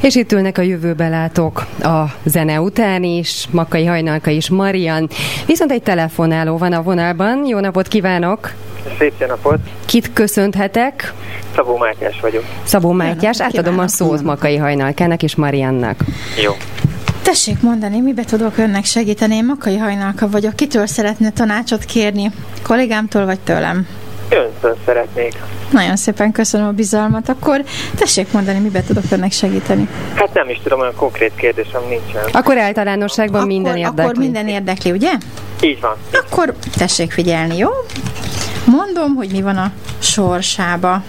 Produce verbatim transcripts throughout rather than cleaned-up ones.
És itt ülnek a jövőbelátók a zene után is, Makkai Hajnalka és Marian. Viszont egy telefonáló van a vonalban. Jó napot kívánok! Szép jó napot! Kit köszönhetek? Szabó Mátyás vagyok. Szabó Mátyás, átadom a szót Makkai Hajnalkának és Mariannak. Jó. Tessék mondani, mibe tudok önnek segíteni? Én Makkai Hajnalka vagyok. Kitől szeretne tanácsot kérni? Kollégámtól vagy tőlem? Öntől szeretnék. Nagyon szépen köszönöm a bizalmat. Akkor tessék mondani, mibe tudok önnek segíteni? Hát nem is tudom, olyan konkrét kérdésem nincsen. Akkor általánosságban akkor, minden érdekli. Akkor minden érdekli, ugye? Így van. Akkor tessék figyelni, jó? Mondom, hogy mi van a sorsába.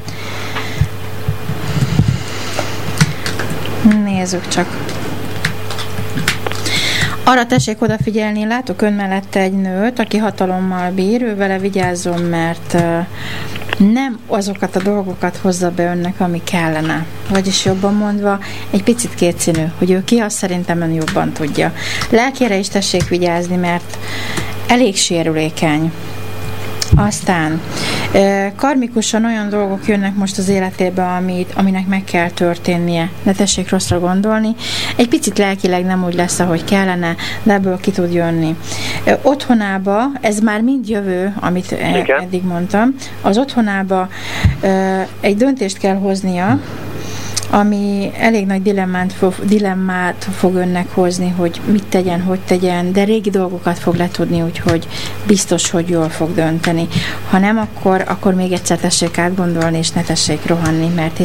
Nézzük csak. Arra tessék odafigyelni, látok ön mellette egy nőt, aki hatalommal bír, ő vele vigyázzon, mert nem azokat a dolgokat hozza be önnek, ami kellene. Vagyis jobban mondva, egy picit kétszínű, hogy ő ki, azt szerintem ön jobban tudja. Lelkére is tessék vigyázni, mert elég sérülékeny. Aztán karmikusan olyan dolgok jönnek most az életébe, amit, aminek meg kell történnie. Ne tessék rosszra gondolni. Egy picit lelkileg nem úgy lesz, ahogy kellene, de ebből ki tud jönni. Otthonába, ez már mind jövő, amit Igen. eddig mondtam, az otthonába egy döntést kell hoznia, ami elég nagy dilemmát fog, dilemmát fog önnek hozni, hogy mit tegyen, hogy tegyen, de régi dolgokat fog letudni, úgyhogy biztos, hogy jól fog dönteni. Ha nem, akkor, akkor még egyszer tessék átgondolni, és ne tessék rohanni, mert